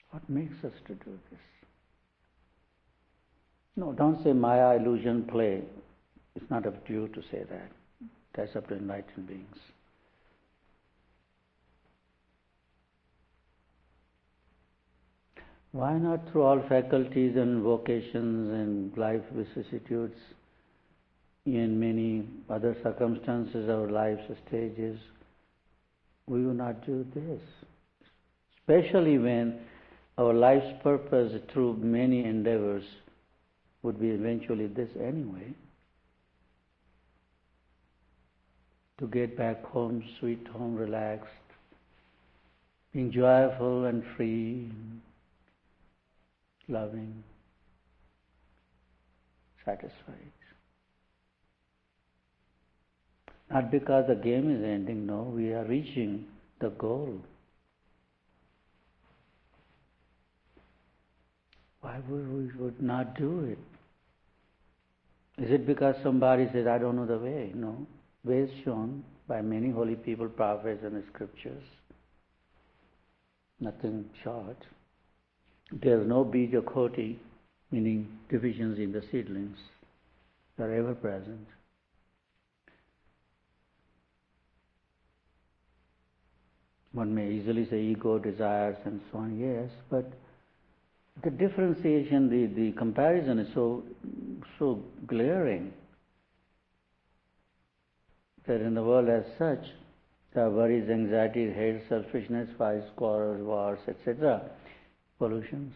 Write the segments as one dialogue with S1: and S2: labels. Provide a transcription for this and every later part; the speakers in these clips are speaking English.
S1: What makes us to do this? No, don't say Maya, illusion, play. It's not up to you to say that. That's up to enlightened beings. Why not through all faculties and vocations and life vicissitudes, in many other circumstances, our life stages, we will not do this? Especially when our life's purpose through many endeavors would be eventually this anyway. To get back home, sweet home, relaxed, being joyful and free, loving, satisfied. Not because the game is ending, no, we are reaching the goal. Why would not do it? Is it because somebody says, I don't know the way? No. Way is shown by many holy people, prophets, and scriptures. Nothing short. There is no bija koti, meaning divisions in the seedlings. They are ever present. One may easily say ego, desires, and so on, yes, but the differentiation, the comparison is so glaring that in the world as such, there are worries, anxieties, hate, selfishness, fights, quarrels, wars, etc., pollutions.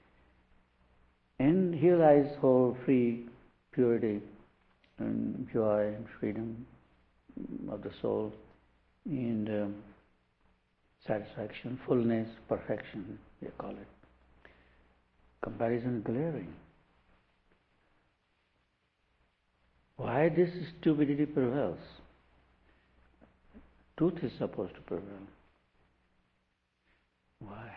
S1: And here lies whole free purity and joy and freedom of the soul and satisfaction, fullness, perfection, they call it. Comparison glaring. Why this stupidity prevails? Truth is supposed to prevail. Why?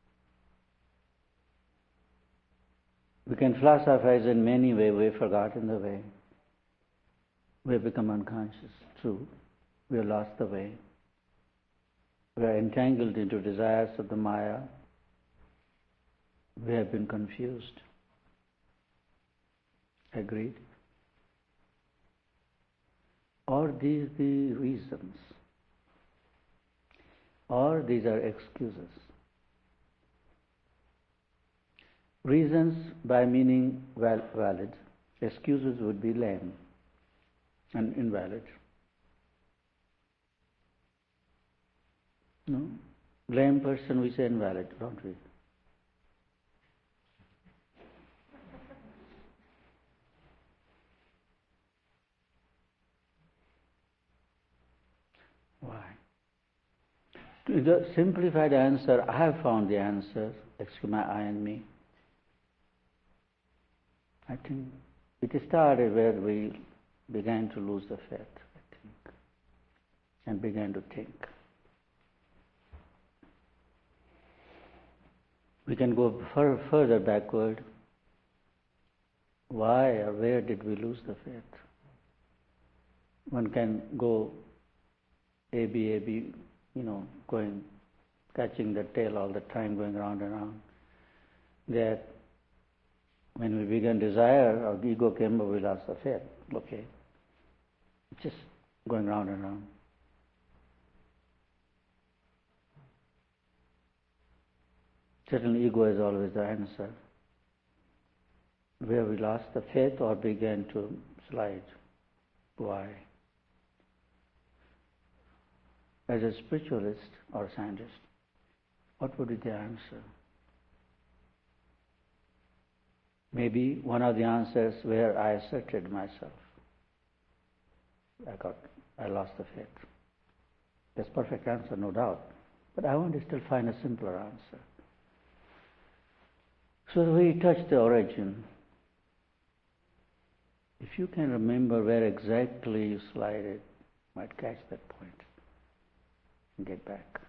S1: We can philosophize in many ways. We have forgotten the way. We have become unconscious. True. We have lost the way. We are entangled into desires of the Maya. We have been confused. Agreed? Or these the reasons? Or these are excuses? Reasons by meaning valid. Excuses would be lame and invalid. No? Lame person we say invalid, don't we? Why? To the simplified answer, I have found the answer, excuse my I and me. I think it started where we began to lose the faith, I think, and began to think. We can go further backward. Why or where did we lose the faith? One can go A-B, going, catching the tail all the time, going round and round. That when we began desire, our ego came, but we lost the faith. Okay. Just going round and round. Certainly ego is always the answer. Where we lost the faith or began to slide. Why? As a spiritualist or scientist, what would be the answer? Maybe one of the answers where I asserted myself. I lost the faith. That's perfect answer, no doubt. But I want to still find a simpler answer. So we touch the origin. If you can remember where exactly you slided, you might catch that point and get back.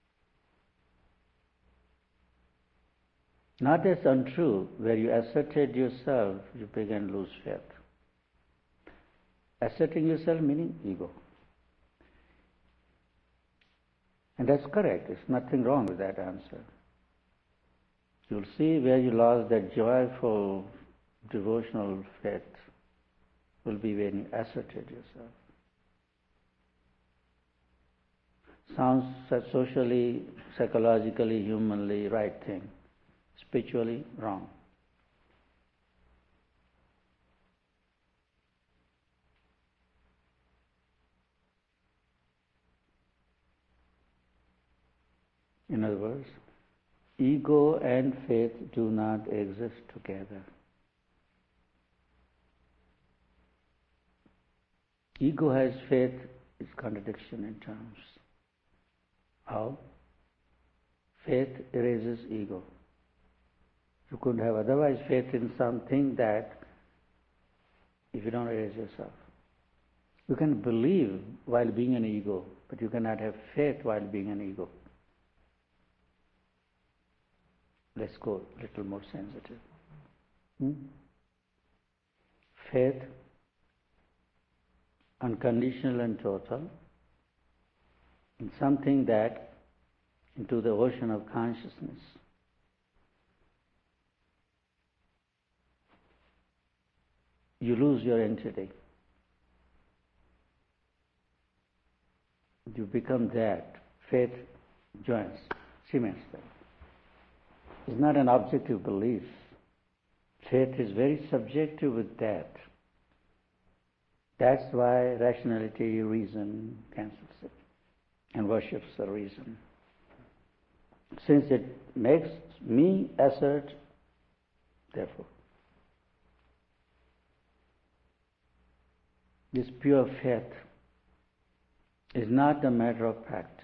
S1: Not as untrue, where you asserted yourself, you began to lose faith. Asserting yourself meaning ego. And that's correct. There's nothing wrong with that answer. You'll see where you lost that joyful devotional faith will be when you asserted yourself. Sounds socially, psychologically, humanly right thing. Spiritually wrong. In other words, ego and faith do not exist together. Ego has faith, is contradiction in terms. How? Faith erases ego. You couldn't have otherwise faith in something that if you don't erase yourself. You can believe while being an ego, but you cannot have faith while being an ego. Let's go a little more sensitive. Faith, unconditional and total, in something that, into the ocean of consciousness. You lose your entity. You become that. Faith joins, cements that. It's not an objective belief. Faith is very subjective with that. That's why rationality, reason cancels it and worships the reason. Since it makes me assert, therefore. This pure faith is not a matter of practice,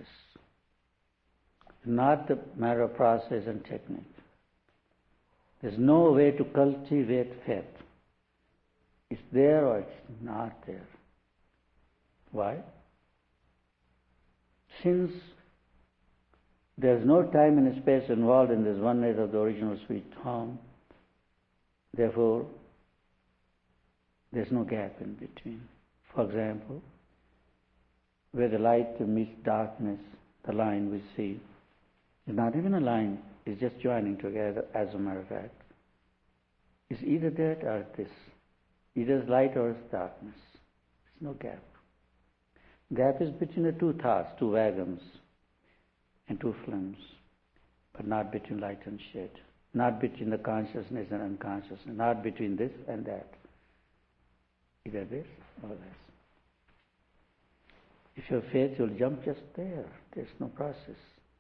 S1: not a matter of process and technique. There's no way to cultivate faith. It's there or it's not there. Why? Since there's no time and space involved in this oneness of the original sweet home, therefore, there's no gap in between. For example, where the light meets darkness, the line we see is not even a line, it's just joining together, as a matter of fact. It's either that or this. Either it's light or it's darkness. There's no gap. Gap is between the two thoughts, two wagons, and two flames, but not between light and shade, not between the consciousness and unconsciousness, not between this and that. Either this or this. If you have faith, you'll jump just there. There's no process.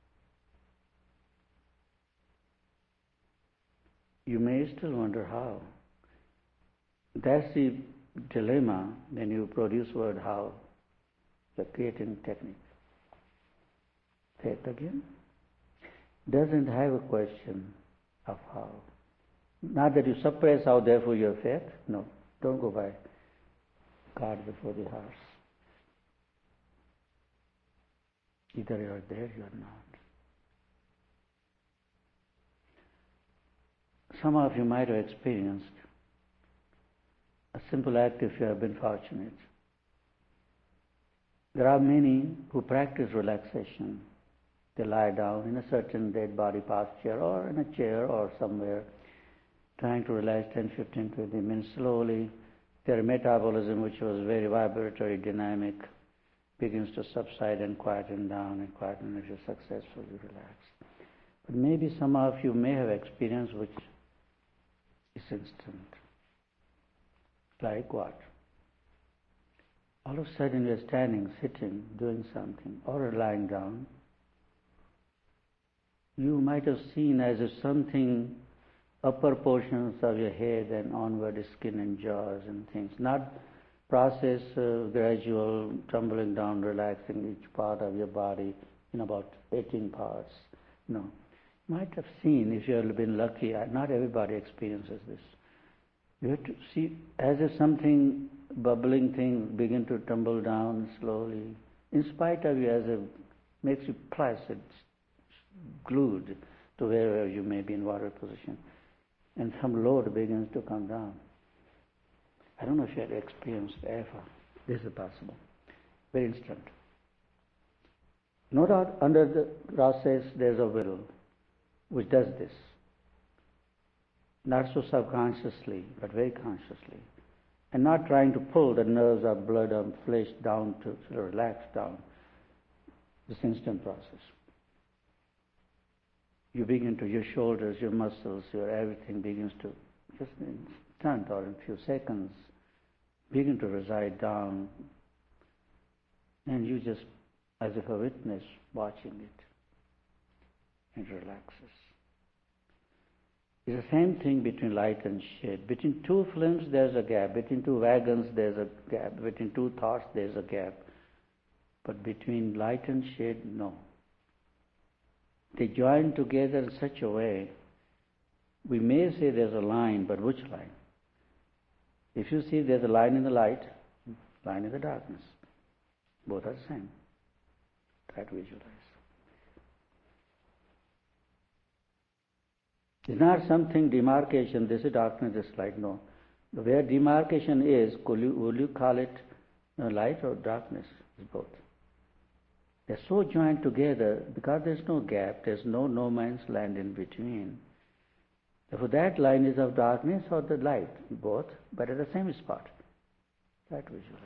S1: You may still wonder how. That's the dilemma when you produce word how, the creating technique. Faith again doesn't have a question of how. Not that you suppress how, therefore you have faith. No, don't go by cart before the horse. Either you are there, you are not. Some of you might have experienced a simple act if you have been fortunate. There are many who practice relaxation. They lie down in a certain dead body posture or in a chair or somewhere, trying to relax 10, 15, 20 minutes slowly. Their metabolism, which was very vibratory, dynamic, begins to subside and quieten down and quieten if you successfully relax. But maybe some of you may have experienced which is instant. Like what? All of a sudden you're standing, sitting, doing something, or lying down. You might have seen as if something, upper portions of your head and onward skin and jaws and things, not process gradual tumbling down, relaxing each part of your body in about 18 parts. No. You might have seen, if you have been lucky, not everybody experiences this. You have to see as if something, bubbling thing, begin to tumble down slowly, in spite of you, as if makes you placid, glued to wherever you may be in water position. And some load begins to come down. I don't know if you had experienced ever. This is possible. Very instant. No doubt under the process there's a will which does this. not so subconsciously, but very consciously, and not trying to pull the nerves or blood or flesh down to sort of relax down. This instant process. You begin to, your shoulders, your muscles, your everything begins to, just in instant or in a few seconds, begin to reside down, and you just, as if a witness, watching it, and relaxes. It's the same thing between light and shade. Between two films, there's a gap. Between two wagons, there's a gap. Between two thoughts, there's a gap. But between light and shade, no. They join together in such a way, we may say there's a line, but which line? If you see there's a line in the light, line in the darkness. Both are the same. Try to visualize. It's not something demarcation, this is darkness, this is light, no. Where demarcation is, will you call it light or darkness? It's both. They're so joined together because there's no gap, there's no man's land in between. Therefore that line is of darkness or the light, both, but at the same spot. Try to visualize.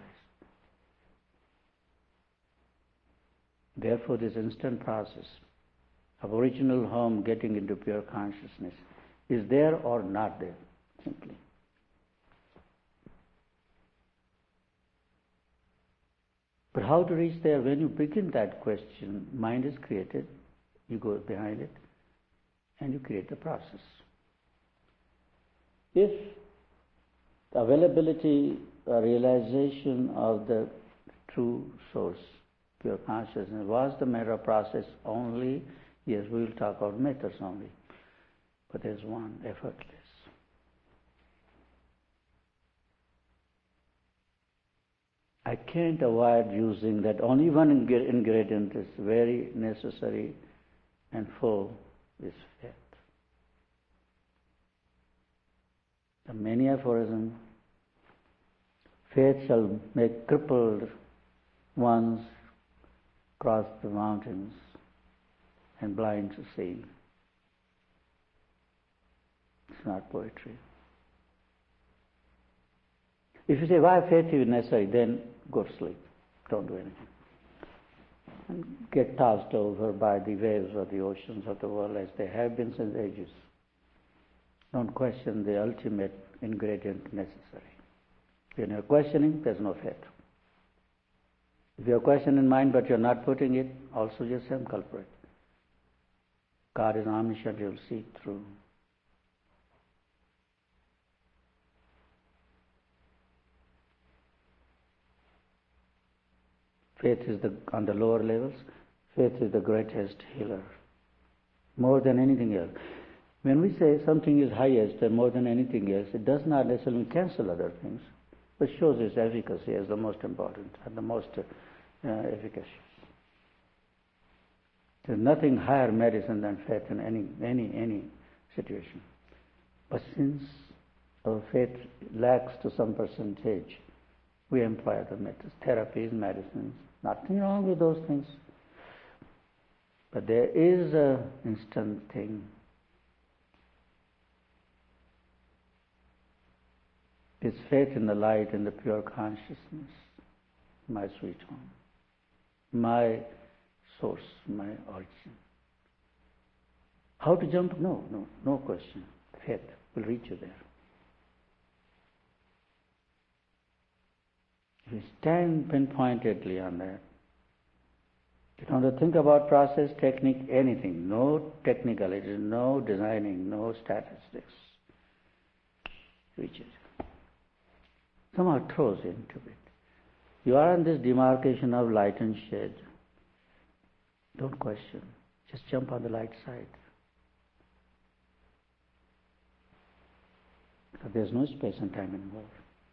S1: Therefore this instant process of original home getting into pure consciousness is there or not there, simply. But how to reach there? When you begin that question, mind is created, you go behind it, and you create the process. If the availability or realization of the true source, pure consciousness, was the matter of process only, yes, we will talk about methods only. But there's one, effortless. I can't avoid using that. Only one ingredient is very necessary and full, is faith. The many aphorism, faith shall make crippled ones cross the mountains and blind to see. It's not poetry. If you say, why faith is necessary, then go to sleep. Don't do anything. And get tossed over by the waves of the oceans of the world as they have been since ages. Don't question the ultimate ingredient necessary. When you're questioning, there's no faith. If you're questioning mind but you're not putting it, also you're same culprit. God is omniscient, you'll see through. Faith is on the lower levels, faith is the greatest healer. More than anything else. When we say something is highest and more than anything else, it does not necessarily cancel other things, but shows its efficacy as the most important and the most efficacious. There's nothing higher medicine than faith in any situation. But since our faith lacks to some percentage, we employ other methods, therapies, medicines. Nothing wrong with those things. But there is an instant thing. It's faith in the light, in the pure consciousness, my sweet home, my source, my origin. How to jump? No question. Faith will reach you there. If you stand pinpointedly on that, you don't have to think about process, technique, anything. No technicalities, no designing, no statistics. Reaches. Somehow throws into it. You are on this demarcation of light and shade. Don't question. Just jump on the light side. Because there's no space and time involved.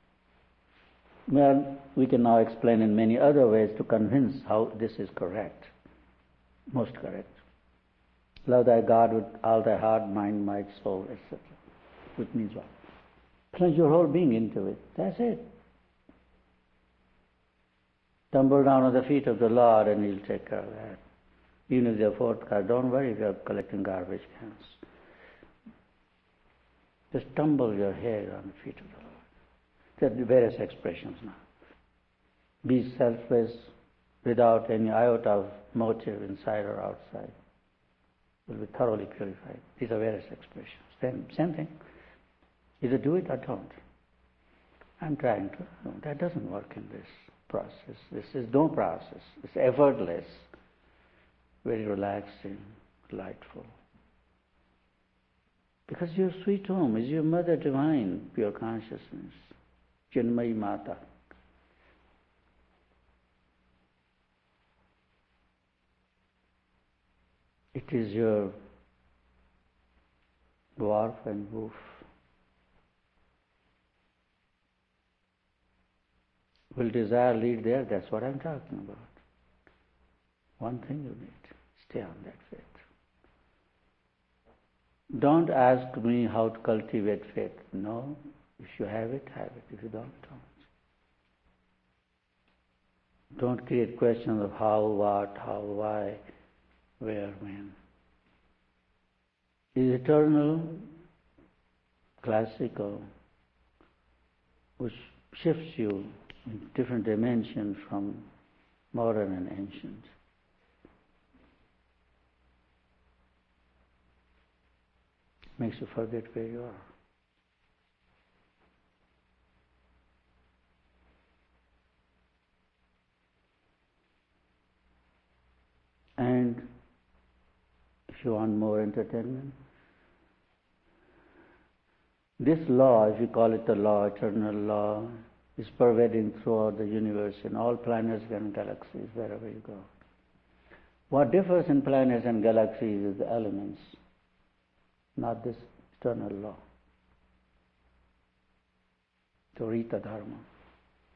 S1: Well, we can now explain in many other ways to convince how this is correct, most correct. Love thy God with all thy heart, mind, might, soul, etc. Which means what? Plunge your whole being into it. That's it. Tumble down at the feet of the Lord and He'll take care of that. Even if you're fourth car, don't worry if you're collecting garbage cans. Just tumble your head on the feet of the Lord. There are various expressions now. Be selfless without any iota of motive inside or outside. Will be thoroughly purified. These are various expressions. Then same thing. Either do it or don't. I'm trying to. No, that doesn't work in this process. This is no process. It's effortless, very relaxing, delightful. Because your sweet home is your Mother Divine, pure consciousness, Chinmayi Mata. It is your dwarf and woof. Will desire lead there? That's what I'm talking about. One thing you need, stay on that faith. Don't ask me how to cultivate faith. No, if you have it, have it. If you don't. Don't create questions of how, what, how, why, where, when. It is eternal, classical, which shifts you in different dimensions from modern and ancient. Makes you forget where you are. And if you want more entertainment, this law, if you call it the law, eternal law, is pervading throughout the universe in all planets and galaxies, wherever you go. What differs in planets and galaxies is the elements, not this eternal law. So Rita Dharma.